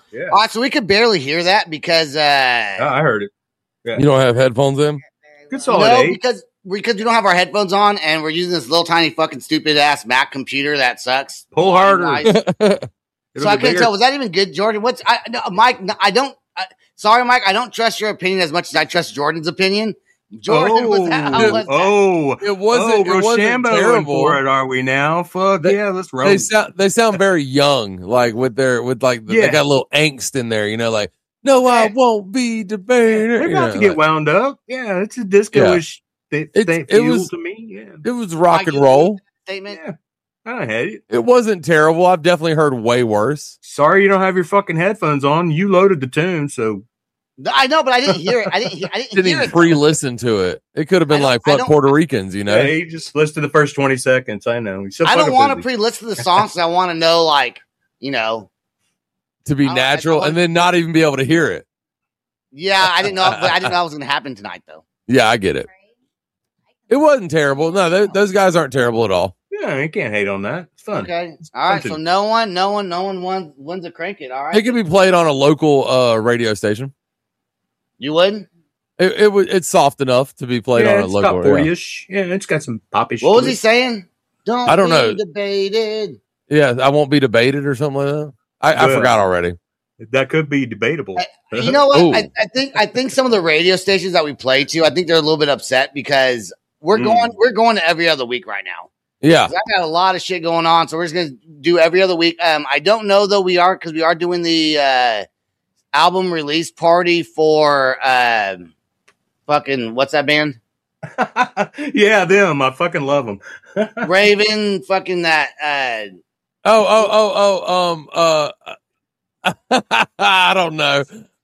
Yeah. All right, so we could barely hear that because I heard it. Yeah. You don't have headphones in? Good solid 8. because we don't have our headphones on and we're using this little tiny fucking stupid ass Mac computer that sucks. Pull harder. So I couldn't tell. Was that even good, Jordan? Mike? I don't. Sorry, Mike. I don't trust your opinion as much as I trust Jordan's opinion. Jordan, was that? How was that? It wasn't terrible for it. Are we now? Fuck yeah, let's roll. They sound very young, like they got a little angst in there, like no, I won't be debated. They're about to get wound up. Yeah, it's a disco-ish feel to me. Yeah, it was rock and roll statement. Yeah. I hate it. It wasn't terrible. I've definitely heard way worse. Sorry you don't have your fucking headphones on. You loaded the tune, so I know, but I didn't hear it. I didn't hear it. Pre-listen to it. It could have been like Puerto Ricans, Yeah, you just listen to the first 20 seconds. I know. I don't want to pre-listen to the songs. I want to know, to be natural, and then not even be able to hear it. Yeah, I didn't know. I didn't know it was going to happen tonight, though. Yeah, I get it. It wasn't terrible. No, those guys aren't terrible at all. Yeah, you can't hate on that. It's fun. Okay. All right. So no one wins a crank it. All right. It can be played on a local radio station. You wouldn't? It's soft enough to be played on a local. It's about 40-ish. Yeah, it's got some popish. What was he saying? I don't know. Debated. Yeah, I won't be debated or something like that. I forgot already. That could be debatable. You know what? I think some of the radio stations that we play to, I think they're a little bit upset because we're going to every other week right now. Yeah, I got a lot of shit going on, so we're just gonna do every other week. I don't know though. We are doing the album release party for fucking what's that band? Yeah, them. I fucking love them. Raven, fucking that. I don't know.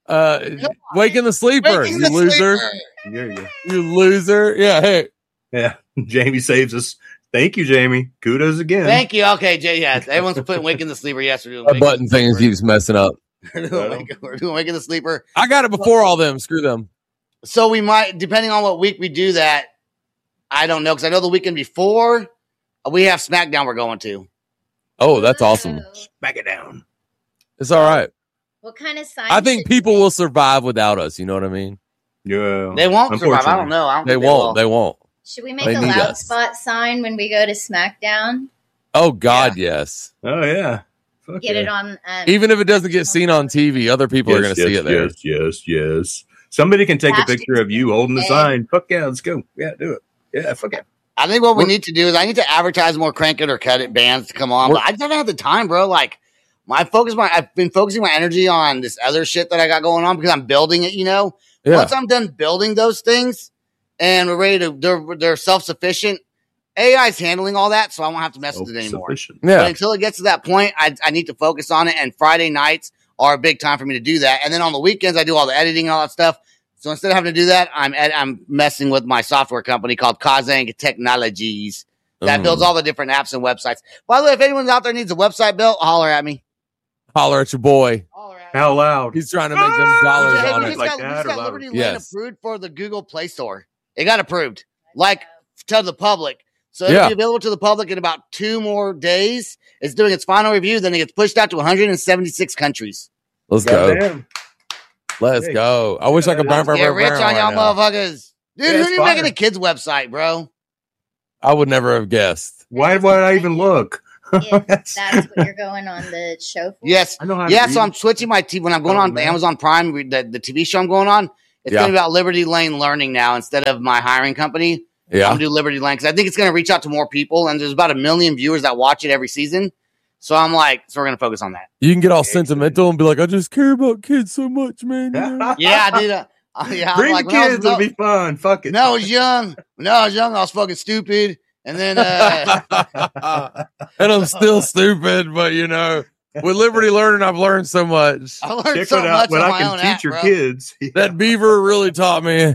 Waking the Sleeper, Waking you the loser. Sleeper. You loser. Yeah, hey. Yeah, Jamie saves us. Thank you, Jamie. Kudos again. Thank you. Okay, Jay. Yes, everyone's putting Waking the Sleeper. Yes, we're doing My button thing keeps messing up. We're doing Waking the Sleeper. I got it before all them. Screw them. So we might, depending on what week we do that, I don't know, because I know the weekend before we have SmackDown we're going to. Oh, that's awesome. Back it down. It's all right. What kind of sign? I think people will survive without us. You know what I mean? Yeah. They won't survive. I don't know. They won't. Should we make a loud spot sign when we go to SmackDown? Oh, God, yes. Oh, yeah. Fuck Get it on. Even if it doesn't get seen on TV, other people are going to see it there. Yes. Somebody can take a picture of you holding the sign. Fuck yeah, let's go. Yeah, do it. Yeah, fuck yeah. I think what we need to do is I need to advertise more Crank It or Cut It bands to come on. But I just haven't had the time, bro. Like, I've been focusing my energy on this other shit that I got going on because I'm building it, Yeah. Once I'm done building those things and we're ready to, they're self-sufficient. AI's handling all that, so I won't have to mess with it anymore. Yeah. But until it gets to that point, I need to focus on it. And Friday nights are a big time for me to do that. And then on the weekends, I do all the editing and all that stuff. So instead of having to do that, I'm messing with my software company called Kazang Technologies that builds all the different apps and websites. By the way, if anyone out there needs a website built, holler at me. Holler at your boy. How loud? He's trying to make them dollars on we it. just got Liberty Lane approved for the Google Play Store. It got approved, to the public. So it'll be available to the public in about 2 more days. It's doing its final review, then it gets pushed out to 176 countries. Let's go. Let's go. I wish I could get rich on y'all motherfuckers. Dude, who are making a kid's website, bro? I would never have guessed. Why would I even look? That's what you're going on the show for? Yes. I know how so I'm switching my TV. When I'm going on Amazon Prime, the TV show I'm going on, it's going to be about Liberty Lane Learning now instead of my hiring company. Yeah. I'm going to do Liberty Lane because I think it's going to reach out to more people, and there's about 1 million viewers that watch it every season. So I'm like, we're going to focus on that. You can get all sentimental and be like, I just care about kids so much, man. Yeah, I did. Bring the kids. It'll be fun. Fuck it. When I was young, I was fucking stupid. And then, and I'm still stupid, but with Liberty Learning, I've learned so much. I learned so much when on I my can own teach app, your bro. kids. That beaver really taught me.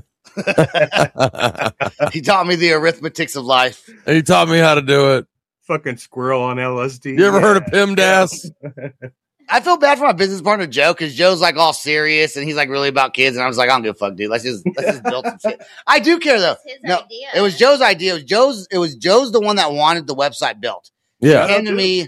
He taught me the arithmetics of life. And he taught me how to do it. Fucking squirrel on LSD. You ever heard of PEMDAS? I feel bad for my business partner Joe because Joe's like all serious and he's like really about kids, and I was like, I don't give a fuck, dude. Let's just build some shit. I do care though. Idea. It was Joe's idea. It was Joe's the one that wanted the website built. Yeah. He came to me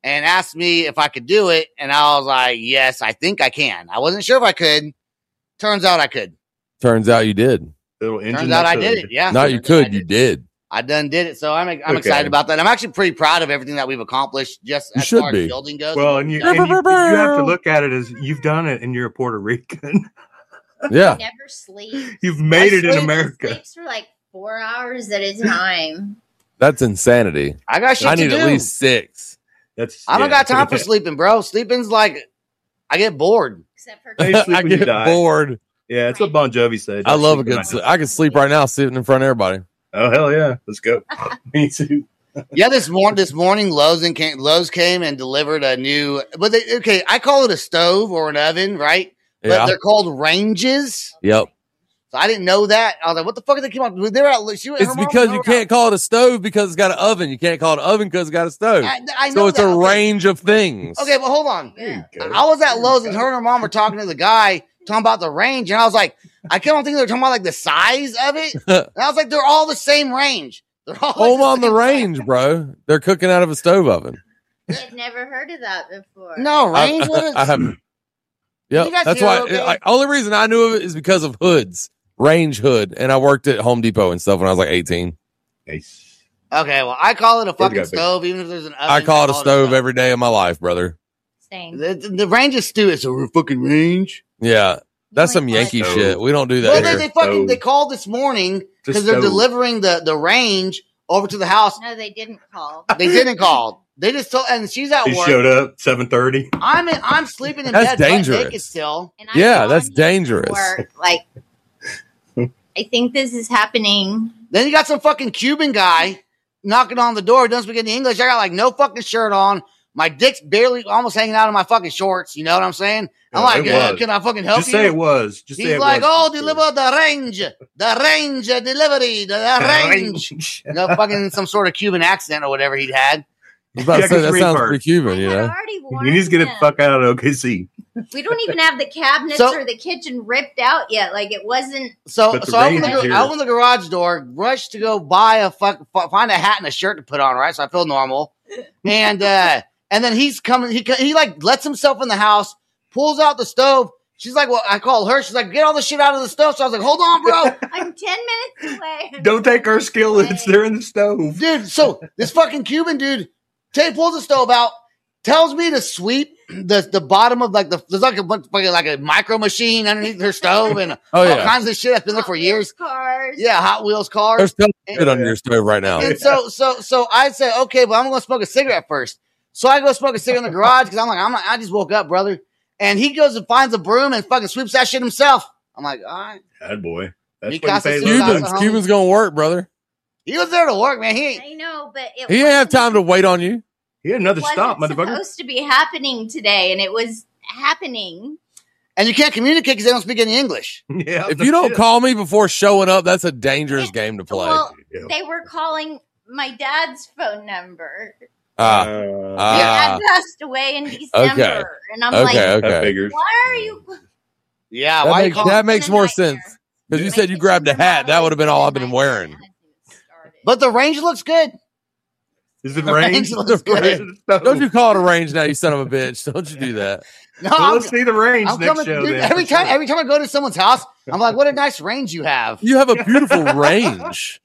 and asked me if I could do it. And I was like, yes, I think I can. I wasn't sure if I could. Turns out I could. Turns out you did. Little engine. Turns out I did it. Yeah. Not you could. You did. I done did it. So I'm excited about that. I'm actually pretty proud of everything that we've accomplished just as far as building goes. Well, and you have to look at it as you've done it and you're a Puerto Rican. Yeah. Never sleep. You've made it in America. Sleeps for like 4 hours at a time. That's insanity. I got shit I need to do. at least 6. I don't got time for sleeping, bro. Sleeping's like, I get bored. Except for I get bored. Yeah, it's what Bon Jovi said. I love a good sleep. I can sleep right now sitting in front of everybody. Oh, hell yeah. Let's go. Me too. Yeah, this morning Lowe's came and delivered a new, I call it a stove or an oven, right? But they're called ranges. Yep. So I didn't know that. I was like, what the fuck did they keep on? They're out. It's because you can't call it a stove because it's got an oven. You can't call it an oven because it's got a stove. I know so it's a range of things. Okay, but hold on. Yeah. I was at Lowe's and her and her mom were talking to the guy talking about the range, and I was like, I kept on thinking they were talking about like the size of it. And I was like, they're all the same range. They're all hold on the range, bro. They're cooking out of a stove oven. I've never heard of that before. No, range. I haven't. Yep, that's why. Okay? Only reason I knew of it is because of hoods, range hood, and I worked at Home Depot and stuff when I was like 18. Nice. Okay, well, I call it a fucking stove, even if there's an oven. I call it a stove every day of my life, brother. Same. The range is stupid. So we're fucking range. Yeah, that's some Yankee shit. We don't do that. Well, they called this morning because they're delivering the range over to the house. No, they didn't call. They didn't call. They just told, and she's at work. He showed up 7:30. I'm sleeping in bed. That's dangerous. Naked still. And that's dangerous. Like, I think this is happening. Then you got some fucking Cuban guy knocking on the door. Doesn't speak any English. I got like no fucking shirt on. My dick's barely almost hanging out of my fucking shorts. You know what I'm saying? I'm like, can I fucking help you? Just say it was. He's like, deliver the range delivery, the range. You know, fucking some sort of Cuban accent or whatever he'd had. I was about to say, that sounds pretty Cuban, you know? You need to get the fuck out of OKC. We don't even have the cabinets or the kitchen ripped out yet. Like, it wasn't. So I opened the garage door, rushed to go buy find a hat and a shirt to put on, right? So I feel normal. And then he's coming. He like lets himself in the house, pulls out the stove. She's like, well, I call her. She's like, get all the shit out of the stove. So I was like, hold on, bro. I'm 10 minutes away. Don't take our skillets. They're in the stove. Dude, so this fucking Cuban dude pulls the stove out, tells me to sweep the bottom of like there's like a bunch like a micro machine underneath her stove and all kinds of shit that's been there for years. Cars. Yeah, Hot Wheels cars. There's still shit under your stove right now. And so I said, okay, but I'm gonna smoke a cigarette first. So I go smoke a cigarette in the garage because I just woke up, brother. And he goes and finds a broom and fucking sweeps that shit himself. I'm like, all right. Bad boy. That's Cuban's gonna work, brother. He was there to work, man. I know, but he didn't have time to wait on you. He had another stop, motherfucker. It was supposed to be happening today, and it was happening. And you can't communicate because they don't speak any English. Yeah. If you don't call me before showing up, that's a dangerous game to play. Well, they were calling my dad's phone number. Dad passed away in December, and I'm like, why are you? Yeah, that makes more sense because you said you grabbed a hat. That would have been all I've been wearing. But the range looks good. Is it range? Don't you call it a range now, you son of a bitch? Don't you do that? No, let's see the range next show. Dude, every time I go to someone's house, I'm like, "What a nice range you have." You have a beautiful range.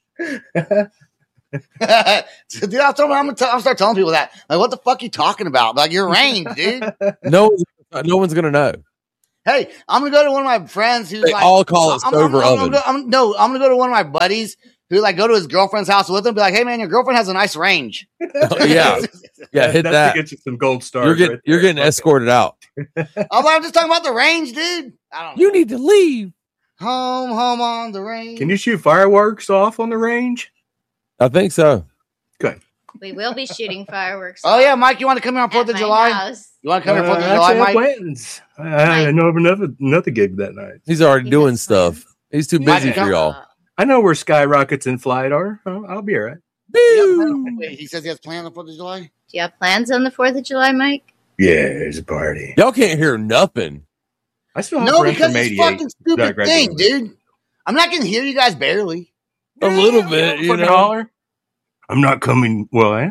Dude, I'm start telling people that. Like, what the fuck are you talking about? Like, your range, dude. No one's gonna know. Hey, I'm gonna go to one of my friends who's they all call it stove or oven. I'm gonna go to one of my buddies who like go to his girlfriend's house with him and be like, hey man, your girlfriend has a nice range. Yeah, hit that. To get you some gold stars. You're getting escorted out. I'm just talking about the range, dude. I don't know. You need to leave. Home on the range. Can you shoot fireworks off on the range? I think so. Good. We will be shooting fireworks. Oh yeah, Mike, you want to come here on 4th of July? House. You want to come here on 4th of July, Mike? Plans. I know of another gig that night. He's already doing stuff. He's too busy for y'all. I know where skyrockets in flight are. I'll be all right. Wait, he says he has plans on 4th of July? Do you have plans on the 4th of July, Mike? Yeah, there's a party. Y'all can't hear nothing. I still have because it's fucking stupid thing, dude. I'm not going to hear you guys barely. A little bit, you know. I'm not coming. Well, I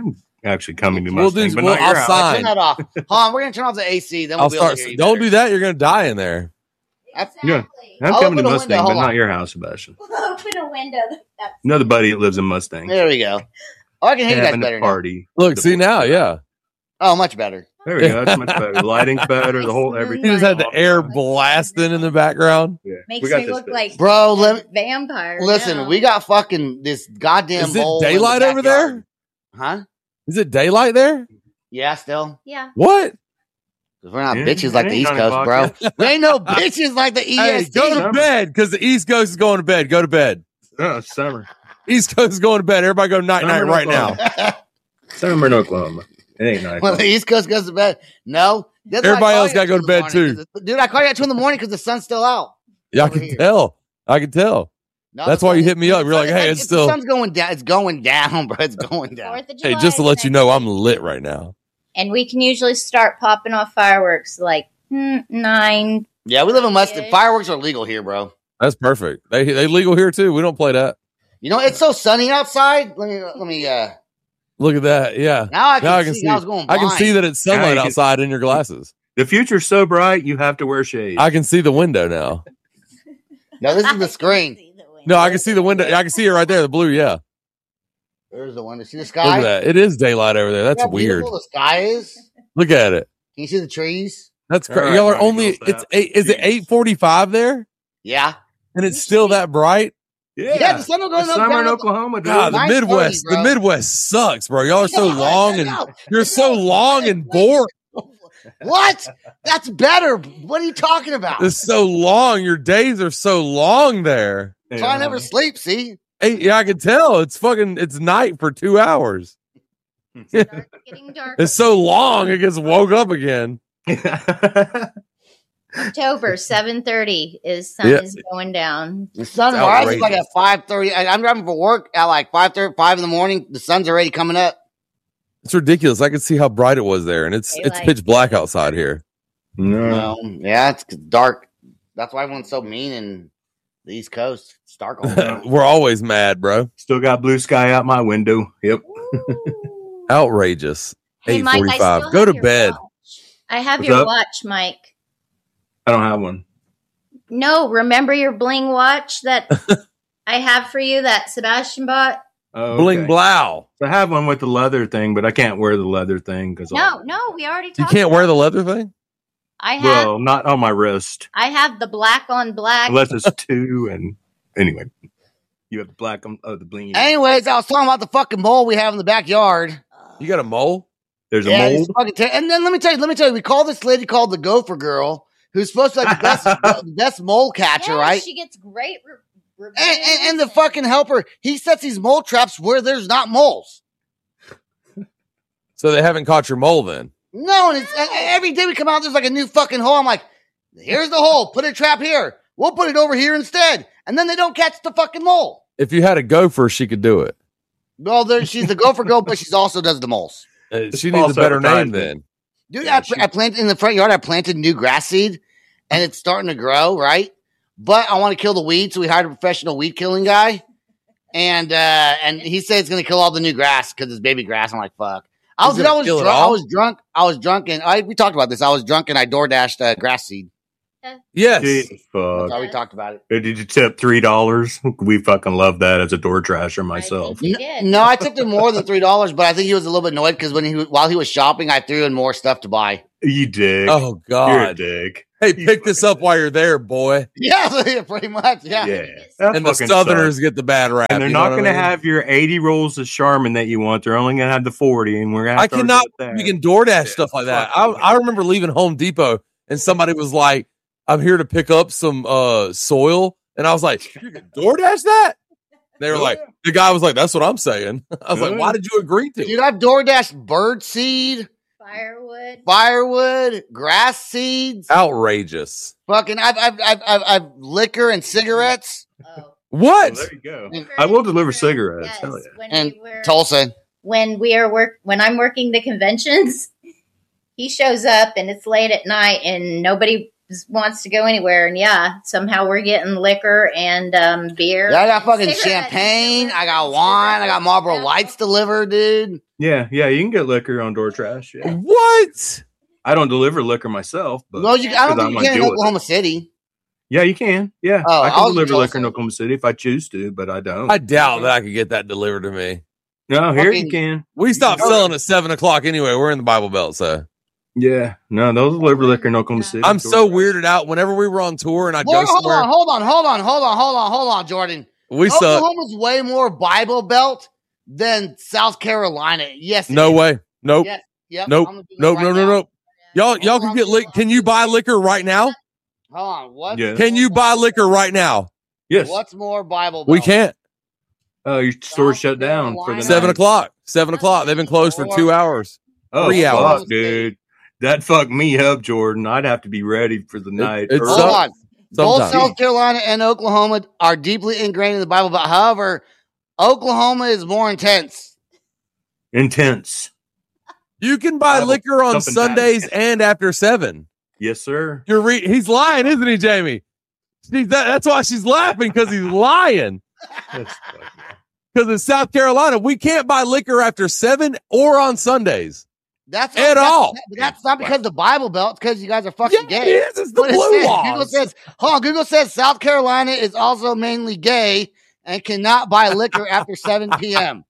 actually coming to Mustang, but not your I'll house. sign. Turn that off. Hold on, we're gonna turn off the AC. Then we'll be able to hear you Don't better. do that. You're gonna die in there. Exactly. Yeah. I'm I'll coming to open a Mustang, window. but Hold not on. your house, Sebastian. We'll open a window. That's Another buddy that lives in Mustang. There we go. Oh, I can hear you guys Having a better now. party. Look, see now, yeah. Oh, much better. There we go. That's much better. The lighting's better. The whole You everything. just had the air blasting in the background. Yeah. makes We got me this look fixed. like Bro, a vampire. listen, now. we got fucking this goddamn Is it bowl in the daylight over backyard. there? Huh? Is it daylight there? Yeah, still. Yeah. What? 'Cause we're not Yeah, bitches like the ain't East 9 Coast, o'clock bro. yet. We ain't no bitches like the EST. Hey, go to Summer. bed because the East Coast is going to bed. Go to bed. Oh, it's summer. East Coast is going to bed. Everybody go night night Summer right now. Oklahoma. Summer in Oklahoma. It ain't nice. When the East Coast goes to bed. No. That's why I Everybody call else you gotta at go 2 to bed, in the morning, too. 'cause dude, I call you at 2 in the morning because the sun's still out. Yeah, I Over can here. tell. I can tell. No, That's the why you sun- hit me up. You're like, hey, it's still. The sun's going down. It's going down, bro. It's going down. 4th of July. Hey, just to is let you next know, week. I'm lit right now. And we can usually start popping off fireworks like 9. Yeah, we live in Mustang. Yeah. Fireworks are legal here, bro. That's perfect. They legal here too. We don't play that. You know, it's so sunny outside. Let me Look at that. Yeah. now I can, Now I can see. see. I was going I can blind. see that it's Now sunlight you can- outside in your glasses. The future's so bright, you have to wear shades. I can see the window now. No, this is the screen. No, I can see the window. I can see it right there. The blue. Yeah. There's the one. See the Look sky? at that. It is daylight over there. That's See how weird. beautiful the sky is. Look at it. Can you see the trees? That's All crazy. right, Y'all are Ronnie, only. go It's stop. 8. Is it 8:45 there? Yeah. And it's still that bright. Yeah, the sun will go It's summer down in at- Oklahoma, dude. God, the 9:30, Midwest. bro. The Midwest sucks, bro. Y'all are so Yeah, long I and know. you're so long and boring. What? That's better. What are you talking about? It's so long. Your days are so long there. Yeah. So I never sleep. See, Hey, yeah, I can tell. It's night for 2 hours. Getting dark. It's so long. It gets woke up again. October 7:30 is sun Yeah. is going down. the sun It's rises like outrageous. at 5:30. I'm driving for work at like 5:30, 5 in the morning. The sun's already coming up. It's ridiculous. I can see how bright it was there, and it's Daylight. pitch black outside here. No. Yeah, it's dark. That's why everyone's so mean in the East Coast. It's dark all the time. We're always mad, bro. Still got blue sky out my window. Yep. Ooh. Outrageous. Hey, Mike, I 8:45. still Go have to your bed. watch. I have What's your up? watch, Mike. I don't have one. No, remember your bling watch that I have for you that Sebastian bought? Oh, Bling okay. blow. I have one with the leather thing, but I can't wear the leather thing because No, we already You talked. can't wear the about leather thing? it. I have Well, not on my wrist, I have the black on black. unless it's two. And anyway, you have the black on the bling. Anyways, I was talking about the fucking mole we have in the backyard. You got a mole? There's a Yeah, mold. it's fucking and then let me tell you, we call this lady called the Gopher Girl, who's supposed to be like the best mole catcher, Yeah, right? She gets great reviews. And the fucking helper, he sets these mole traps where there's not moles. So they haven't caught your mole then? No, and it's, every day we come out, there's like a new fucking hole. I'm like, here's the hole. Put a trap here. We'll put it over here instead. And then they don't catch the fucking mole. If you had a gopher, she could do it. Well, she's the Gopher Girl, but she also does the moles. She needs a false better name advertisement. then. Dude, Yeah, I planted in the front yard. I planted new grass seed, and it's starting to grow, right? But I want to kill the weeds, so we hired a professional weed killing guy, and he said it's going to kill all the new grass because it's baby grass. I'm like, fuck. I Is it gonna kill it all? I was drunk, and we talked about this. I was drunk, and I door dashed grass seed. Yes. Jesus, That's fuck. how we talked about it. Did you tip $3? We fucking love that as a door trasher myself. He did. No, I tipped him more than $3, but I think he was a little bit annoyed because while he was shopping, I threw in more stuff to buy. You dig. Oh, You're a God. dick. Hey, pick this up while you're there, boy. Yeah, pretty much. Yeah. Yeah. That And the fucking Southerners sucks. get the bad rap. And they're you know not what I going to mean? have your 80 rolls of Charmin that you want. They're only going to have the 40, and we're going to I have to cannot argue with we that. can DoorDash Yeah, stuff like that. fuck I remember leaving Home Depot and somebody was like, I'm here to pick up some soil. And I was like, you can DoorDash that? They were Yeah. like, the guy was like, that's what I'm saying. I was like, Yeah. why did you agree to Dude, it? I've DoorDashed bird seed, Firewood. firewood, grass seeds. Outrageous. Fucking, I've liquor and cigarettes. Oh. What? Well, there you go. And- I will deliver cigarettes. Yes, Hell yeah. when And we were, Tulsa. when I'm working the conventions, he shows up and it's late at night and nobody wants to go anywhere, and somehow we're getting liquor and beer. Yeah, I got fucking champagne. I got wine. I got Marlboro Lights delivered, dude. Yeah, you can get liquor on DoorTrash. Yeah. What? I don't deliver liquor myself, but I don't think you can in Oklahoma City. Yeah, you can. Yeah, I can deliver liquor in Oklahoma City if I choose to, but I don't. I doubt that I could get that delivered to me. No, here you can. We stopped selling at 7:00 anyway. We're in the Bible Belt, so. Yeah, no, those deliver liquor in Oklahoma City. I'm so weirded out whenever we were on tour and I'd go somewhere. Hold on, Jordan. Oklahoma's way more Bible Belt than South Carolina. Yes. No way. Nope. Yes. Yep. Nope. Nope. Y'all can get liquor. Can you buy liquor right now? Hold on. What? Yeah. Can you buy liquor right now? Yes. What's more Bible Belt? We can't. Your store shut down for the 7:00. 7:00. They've been closed for 2 hours. 3 hours. Fuck, dude. That fucked me up, Jordan. I'd have to be ready for the night. Hold on. Both South Carolina and Oklahoma are deeply ingrained in the Bible, but however, Oklahoma is more intense. You can buy liquor on Sundays and after 7. Yes, sir. He's lying, isn't he, Jamie? That's why she's laughing, because he's lying. Because in South Carolina, we can't buy liquor after 7 or on Sundays. That's not because of the Bible Belt. It's because you guys are fucking gay. Yes, it's the blue laws. Google says South Carolina is also mainly gay and cannot buy liquor after 7 p.m.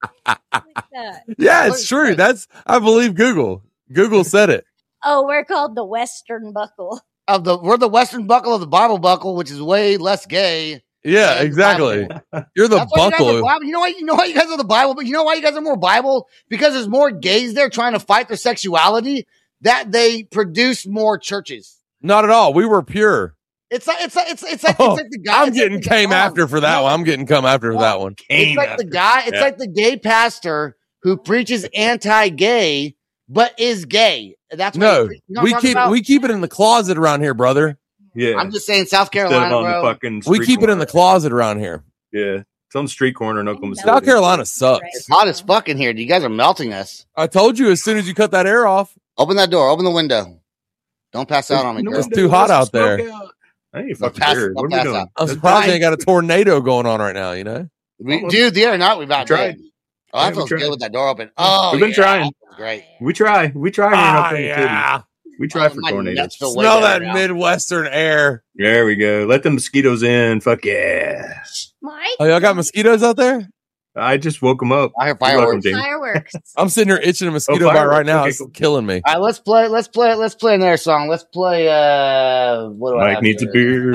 Yeah, it's true. I believe Google. Google said it. Oh, we're called the Western Buckle. We're the Western Buckle of the Bible Buckle, which is way less gay. Yeah, exactly. You're the buckle. You know why you guys are the Bible, but you know why you guys are more Bible? Because there's more gays there trying to fight their sexuality, that they produce more churches. Not at all. We were pure. It's like the guy. I'm getting came after for that one. I'm getting come after for that one. It's like the guy. It's like the gay pastor who preaches anti-gay but is gay. That's no. We keep it in the closet around here, brother. Yeah, I'm just saying, South Carolina, bro. We keep it in the closet around here. Yeah, it's on the street corner in Oklahoma City. South Carolina sucks. It's hot as fuck in here. You guys are melting us. I told you as soon as you cut that air off. Open that door. Open the window. Don't pass out on me, girl. It's too hot out there. I ain't fucking scared. What are we doing? I'm surprised they ain't got a tornado going on right now. You know, dude. The other night we've tried. Oh, that feels good with that door open. Oh, we've been trying. Great. We try here in Oklahoma City. We try for tornadoes. Smell that Midwestern air. There we go. Let the mosquitoes in. Fuck yeah. Mike? Oh, y'all got mosquitoes out there? I just woke them up. I hear fireworks. I'm sitting here itching a mosquito bite right now. Okay, it's killing me. All right, let's play another song. Let's play what do Mike needs a beer.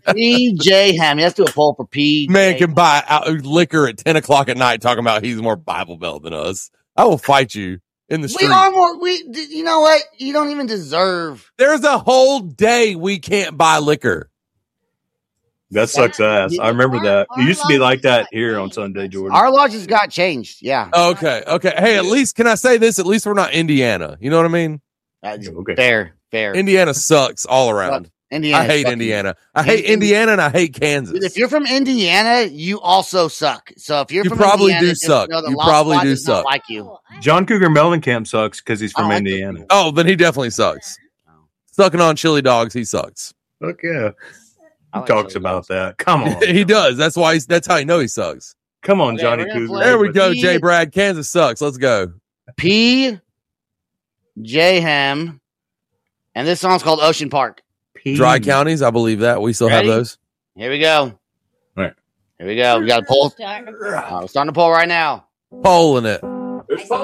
PJ Hammy. Let's do a poll for P. Man can buy liquor at 10:00 at night talking about he's more Bible Belt than us. I will fight you in the street. We are more. You know what? You don't even deserve. There's a whole day we can't buy liquor. That sucks ass. I remember that. It used to be like that here on Sunday, Jordan. Our law just got changed. Yeah. Okay. Hey, at least, can I say this? At least we're not Indiana. You know what I mean? Okay. Fair. Indiana sucks all around. Indiana. I hate Indiana. I hate Indiana and I hate Kansas. Dude, if you're from Indiana, you also suck. So if you're from probably Indiana, do suck. You probably do suck. Like you. John Cougar Mellencamp sucks because he's from Indiana. Oh, then he definitely sucks. Sucking on chili dogs, he sucks. Fuck yeah. He talks about that. Come on. He does. That's why. That's how you know he sucks. Come on, Johnny Cougar. There we go, J. Brad. Kansas sucks. Let's go. PJ Ham, and this song's called Ocean Park. Dry counties, I believe that. We still have those. Here we go. All right. Here we go. We got a poll. We're starting to poll right now. Polling it.